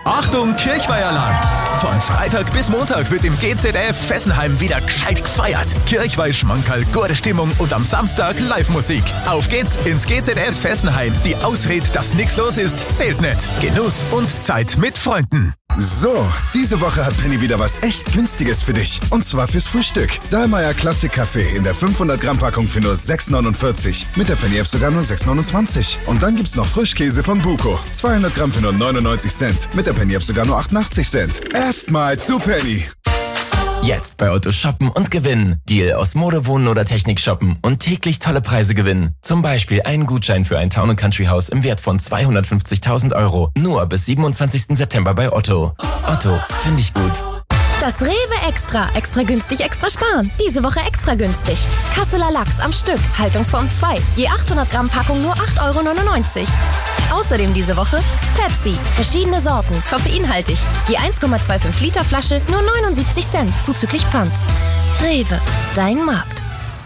Achtung, Kirchweihalarm! Von Freitag bis Montag wird im GZF Fessenheim wieder gescheit gefeiert. Kirchweih, Schmankerl, gute Stimmung und am Samstag Live-Musik. Auf geht's ins GZF Fessenheim. Die Ausrede, dass nichts los ist, zählt nicht. Genuss und Zeit mit Freunden. So, diese Woche hat Penny wieder was echt Günstiges für dich. Und zwar fürs Frühstück. Dahlmeier Classic Kaffee in der 500 Gramm Packung für nur 6,49. Mit der Penny-App sogar nur 6,29. Und dann gibt's noch Frischkäse von Buko. 200 Gramm für nur 99 Cent. Mit der Penny-App sogar nur 88 Cent. Erstmal zu Penny. Jetzt bei Otto shoppen und gewinnen. Deal aus Mode, Wohnen oder Technik shoppen und täglich tolle Preise gewinnen. Zum Beispiel einen Gutschein für ein Town & Country Haus im Wert von 250.000 Euro. Nur bis 27. September bei Otto. Otto, finde ich gut. Das Rewe Extra. Extra günstig, extra sparen. Diese Woche extra günstig. Kasseler Lachs am Stück. Haltungsform 2. Je 800 Gramm Packung nur 8,99 Euro. Außerdem diese Woche Pepsi. Verschiedene Sorten. Koffeinhaltig. Je 1,25 Liter Flasche nur 79 Cent. Zuzüglich Pfand. Rewe. Dein Markt.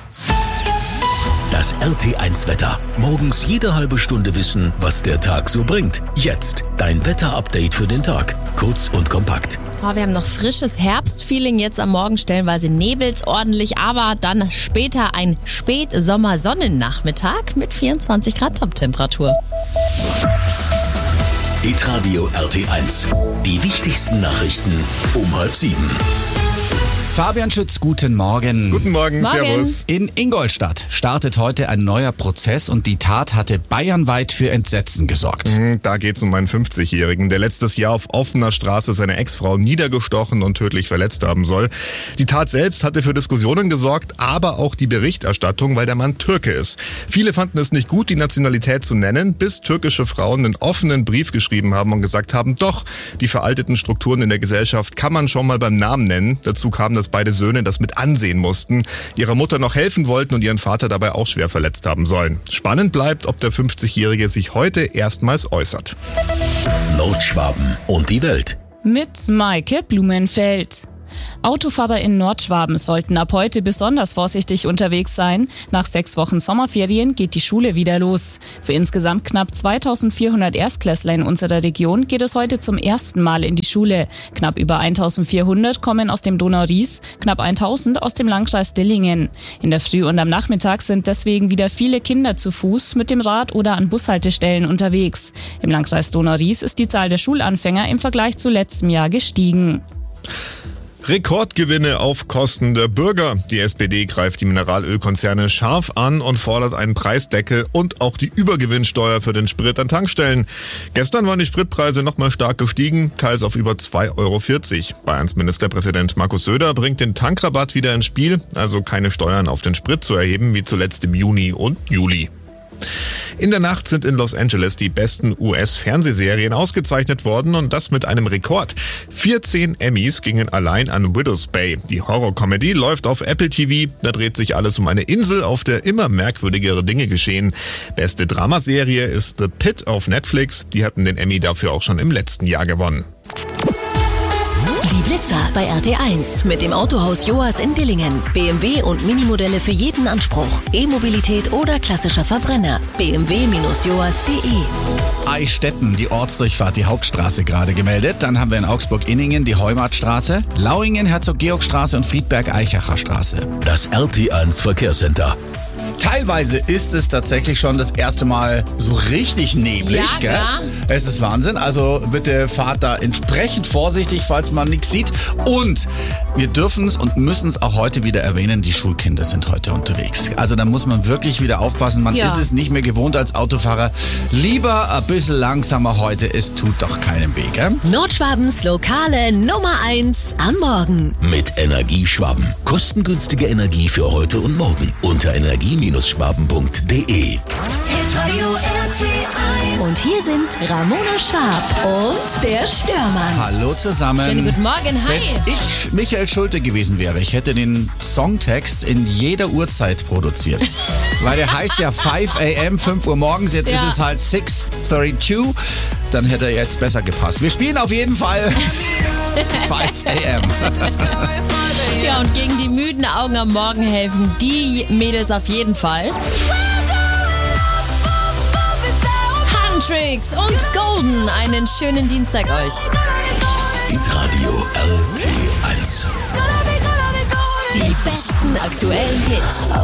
Das RT1-Wetter. Morgens jede halbe Stunde wissen, was der Tag so bringt. Jetzt dein Wetter-Update für den Tag. Kurz und kompakt. Wir haben noch frisches Herbstfeeling jetzt am Morgen, stellenweise nebelt's ordentlich, aber dann später ein Spätsommer-Sonnennachmittag mit 24 Grad Toptemperatur. Hitradio RT1. Die wichtigsten Nachrichten um 6:30. Fabian Schütz, guten Morgen. Guten Morgen, servus. In Ingolstadt startet heute ein neuer Prozess und die Tat hatte bayernweit für Entsetzen gesorgt. Da geht's um einen 50-Jährigen, der letztes Jahr auf offener Straße seine Ex-Frau niedergestochen und tödlich verletzt haben soll. Die Tat selbst hatte für Diskussionen gesorgt, aber auch die Berichterstattung, weil der Mann Türke ist. Viele fanden es nicht gut, die Nationalität zu nennen, bis türkische Frauen einen offenen Brief geschrieben haben und gesagt haben, doch, die veralteten Strukturen in der Gesellschaft kann man schon mal beim Namen nennen. Dazu kam, dass beide Söhne das mit ansehen mussten, ihrer Mutter noch helfen wollten und ihren Vater dabei auch schwer verletzt haben sollen. Spannend bleibt, ob der 50-Jährige sich heute erstmals äußert. Nordschwaben und die Welt. Mit Maike Blumenfeld. Autofahrer in Nordschwaben sollten ab heute besonders vorsichtig unterwegs sein. Nach 6 Wochen Sommerferien geht die Schule wieder los. Für insgesamt knapp 2400 Erstklässler in unserer Region geht es heute zum ersten Mal in die Schule. Knapp über 1400 kommen aus dem Donau-Ries, knapp 1000 aus dem Landkreis Dillingen. In der Früh und am Nachmittag sind deswegen wieder viele Kinder zu Fuß, mit dem Rad oder an Bushaltestellen unterwegs. Im Landkreis Donau-Ries ist die Zahl der Schulanfänger im Vergleich zu letztem Jahr gestiegen. Rekordgewinne auf Kosten der Bürger. Die SPD greift die Mineralölkonzerne scharf an und fordert einen Preisdeckel und auch die Übergewinnsteuer für den Sprit an Tankstellen. Gestern waren die Spritpreise nochmal stark gestiegen, teils auf über 2,40 Euro. Bayerns Ministerpräsident Markus Söder bringt den Tankrabatt wieder ins Spiel, also keine Steuern auf den Sprit zu erheben, wie zuletzt im Juni und Juli. In der Nacht sind in Los Angeles die besten US-Fernsehserien ausgezeichnet worden und das mit einem Rekord. 14 Emmys gingen allein an Widow's Bay. Die Horror-Comedy läuft auf Apple TV. Da dreht sich alles um eine Insel, auf der immer merkwürdigere Dinge geschehen. Beste Dramaserie ist The Pit auf Netflix. Die hatten den Emmy dafür auch schon im letzten Jahr gewonnen. Die Blitzer bei RT1 mit dem Autohaus Joas in Dillingen. BMW und Minimodelle für jeden Anspruch. E-Mobilität oder klassischer Verbrenner. bmw-joas.de. Eichstätten, die Ortsdurchfahrt, die Hauptstraße gerade gemeldet. Dann haben wir in Augsburg-Inningen die Heumartstraße, Lauingen, Herzog-Georg-Straße und Friedberg-Eichacher Straße. Das RT1 Verkehrscenter. Teilweise ist es tatsächlich schon das erste Mal so richtig neblig. Ja, gell? klar. Es ist Wahnsinn. Also bitte fahrt da entsprechend vorsichtig, falls man nichts sieht. Und wir dürfen es und müssen es auch heute wieder erwähnen, die Schulkinder sind heute unterwegs. Also da muss man wirklich wieder aufpassen. Man ist es nicht mehr gewohnt als Autofahrer. Lieber ein bisschen langsamer heute. Es tut doch keinem weh, gell? Nordschwabens lokale Nummer 1 am Morgen. Mit Energieschwaben. Kostengünstige Energie für heute und morgen. Unter energie-schwaben.de. Und hier sind Ramona Schwab und der Störmann. Hallo zusammen. Schönen guten Morgen, hi. Wenn ich Michael Schulte gewesen wäre, ich hätte den Songtext in jeder Uhrzeit produziert. Weil der heißt ja 5 a.m., 5 Uhr morgens, jetzt ist es halt 6:32. Dann hätte er jetzt besser gepasst. Wir spielen auf jeden Fall 5 a.m. Ja, und gegen die müden Augen am Morgen helfen die Mädels auf jeden Fall. Tricks und Golden. Einen schönen Dienstag euch. Hitradio RT1. Die besten aktuellen Hits.